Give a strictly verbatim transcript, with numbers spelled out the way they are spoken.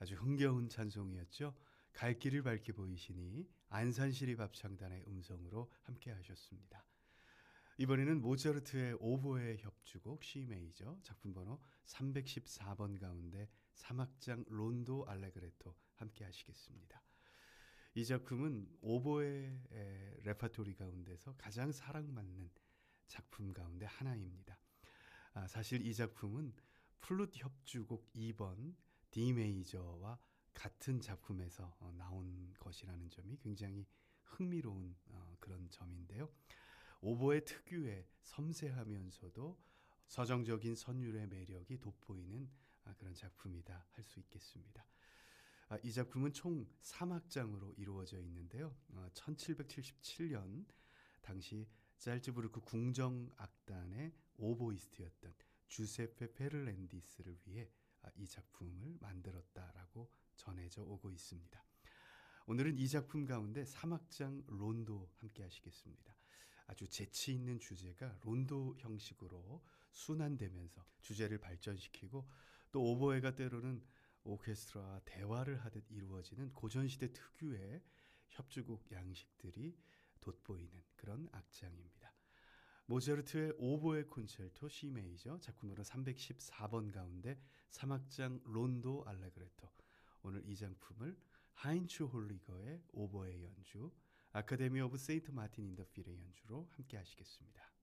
아주 흥겨운 찬송이었죠. 갈 길을 밝게 보이시니 안산시립합창단의 음성으로 함께 하셨습니다. 이번에는 모차르트의 오보에 협주곡 C 메이저 작품 번호 삼백십사 번 가운데 삼 악장 론도 알레그레토 함께 하시겠습니다. 이 작품은 오보의 레파토리 가운데서 가장 사랑받는 작품 가운데 하나입니다. 아, 사실 이 작품은 플룻 협주곡 이 번 D 메이저와 같은 작품에서 어, 나온 것이라는 점이 굉장히 흥미로운 어, 그런 점인데요. 오보의 특유의 섬세하면서도 서정적인 선율의 매력이 돋보이는 아, 그런 작품이다 할 수 있겠습니다. 아, 이 작품은 총 삼 악장으로 이루어져 있는데요. 어, 천칠백칠십칠 년 당시 살츠부르크 궁정악단의 오보이스트였던 주세페 페르랜디스를 위해 아, 이 작품을 만들었다라고 전해져 오고 있습니다. 오늘은 이 작품 가운데 삼 악장 론도 함께 하시겠습니다. 아주 재치 있는 주제가 론도 형식으로 순환되면서 주제를 발전시키고 또 오보에가 때로는 오케스트라와 대화를 하듯 이루어지는 고전시대 특유의 협주곡 양식들이 돋보이는 그런 악장입니다. 모차르트의 오보에 콘체르토 C 메이저 작품으로 삼백십사 번 가운데 삼 악장 론도 알레그레토. 오늘 이 작품을 하인츠 홀리거의 오보에 연주, 아카데미 오브 세인트 마틴 인 더 필의 연주로 함께 하시겠습니다.